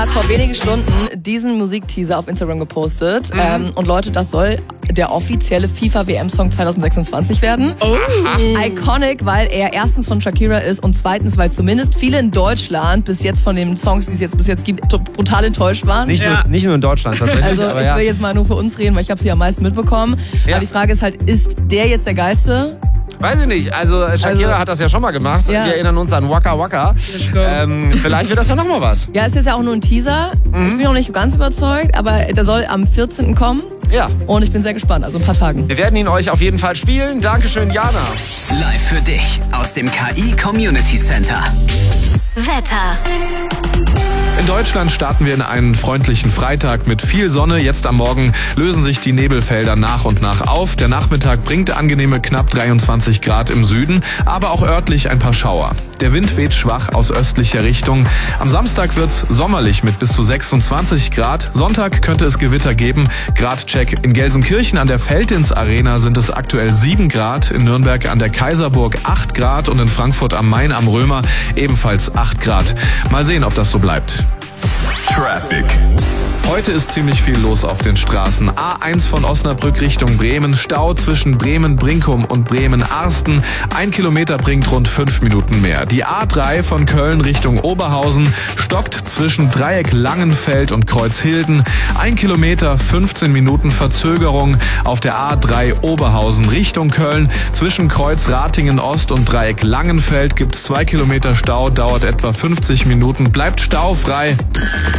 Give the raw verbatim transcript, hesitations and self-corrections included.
Hat vor wenigen Stunden diesen Musikteaser auf Instagram gepostet. Mhm. Ähm, und Leute, das soll der offizielle FIFA-W M-Song zwanzig sechsundzwanzig werden. Oh. Iconic, weil er erstens von Shakira ist und zweitens, weil zumindest viele in Deutschland bis jetzt von den Songs, die es jetzt bis jetzt gibt, brutal enttäuscht waren. Nicht, ja. nur, nicht nur in Deutschland tatsächlich. Also aber ich ja. will jetzt mal nur für uns reden, weil ich habe sie am meisten mitbekommen. Ja. Aber die Frage ist halt, ist der jetzt der geilste? Weiß ich nicht. Also Shakira also, hat das ja schon mal gemacht. Ja. Wir erinnern uns an Waka Waka. Let's go. Ähm, vielleicht wird das ja nochmal was. Ja, es ist ja auch nur ein Teaser. Mhm. Ich bin noch nicht ganz überzeugt, aber der soll am vierzehnten kommen. Ja. Und ich bin sehr gespannt, also ein paar Tagen. Wir werden ihn euch auf jeden Fall spielen. Dankeschön, Jana. Live für dich aus dem K I Community Center. Wetter. In Deutschland starten wir in einen freundlichen Freitag mit viel Sonne. Jetzt am Morgen lösen sich die Nebelfelder nach und nach auf. Der Nachmittag bringt angenehme knapp dreiundzwanzig Grad im Süden, aber auch örtlich ein paar Schauer. Der Wind weht schwach aus östlicher Richtung. Am Samstag wird's sommerlich mit bis zu sechsundzwanzig Grad. Sonntag könnte es Gewitter geben. Gradcheck: in Gelsenkirchen an der Veltins Arena sind es aktuell sieben Grad, in Nürnberg an der Kaiserburg acht Grad und in Frankfurt am Main am Römer ebenfalls acht Grad. Mal sehen, ob das so bleibt. Traffic. Heute ist ziemlich viel los auf den Straßen. A eins von Osnabrück Richtung Bremen, Stau zwischen Bremen-Brinkum und Bremen-Arsten. Ein Kilometer bringt rund fünf Minuten mehr. Die A drei von Köln Richtung Oberhausen stockt zwischen Dreieck Langenfeld und Kreuzhilden. Ein Kilometer, fünfzehn Minuten Verzögerung. Auf der A drei Oberhausen Richtung Köln. Zwischen Kreuz Ratingen Ost und Dreieck Langenfeld gibt es zwei Kilometer Stau, dauert etwa fünfzig Minuten, bleibt staufrei.